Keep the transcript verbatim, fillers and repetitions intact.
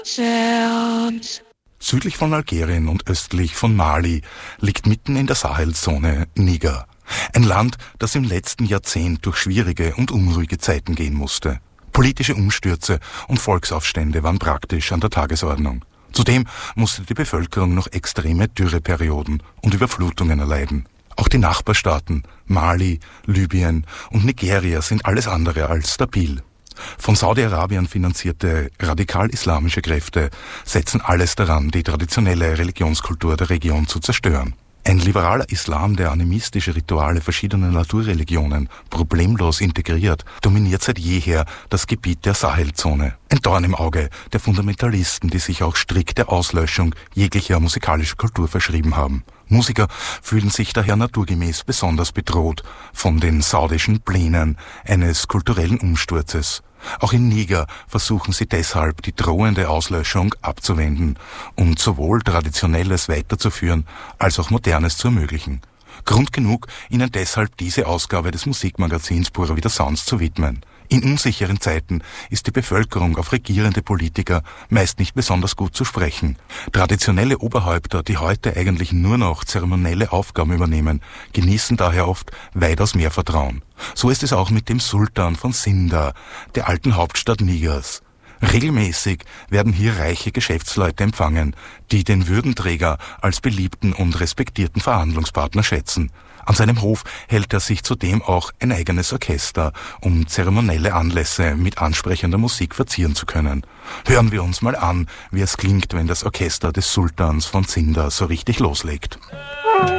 Sounds. Südlich von Algerien und östlich von Mali liegt mitten in der Sahelzone Niger. Ein Land, das im letzten Jahrzehnt durch schwierige und unruhige Zeiten gehen musste. Politische Umstürze und Volksaufstände waren praktisch an der Tagesordnung. Zudem musste die Bevölkerung noch extreme Dürreperioden und Überflutungen erleiden. Auch die Nachbarstaaten Mali, Libyen und Nigeria sind alles andere als stabil. Von Saudi-Arabien finanzierte radikal-islamische Kräfte setzen alles daran, die traditionelle Religionskultur der Region zu zerstören. Ein liberaler Islam, der animistische Rituale verschiedener Naturreligionen problemlos integriert, dominiert seit jeher das Gebiet der Sahelzone. Ein Dorn im Auge der Fundamentalisten, die sich auch strikt der Auslöschung jeglicher musikalischer Kultur verschrieben haben. Musiker fühlen sich daher naturgemäß besonders bedroht von den saudischen Plänen eines kulturellen Umsturzes. Auch in Niger versuchen sie deshalb, die drohende Auslöschung abzuwenden und sowohl Traditionelles weiterzuführen, als auch Modernes zu ermöglichen. Grund genug, ihnen deshalb diese Ausgabe des Musikmagazins Pura Vida Sounds zu widmen. In unsicheren Zeiten ist die Bevölkerung auf regierende Politiker meist nicht besonders gut zu sprechen. Traditionelle Oberhäupter, die heute eigentlich nur noch zeremonielle Aufgaben übernehmen, genießen daher oft weitaus mehr Vertrauen. So ist es auch mit dem Sultan von Sinda, der alten Hauptstadt Nigers. Regelmäßig werden hier reiche Geschäftsleute empfangen, die den Würdenträger als beliebten und respektierten Verhandlungspartner schätzen. An seinem Hof hält er sich zudem auch ein eigenes Orchester, um zeremonielle Anlässe mit ansprechender Musik verzieren zu können. Hören wir uns mal an, wie es klingt, wenn das Orchester des Sultans von Sinda so richtig loslegt.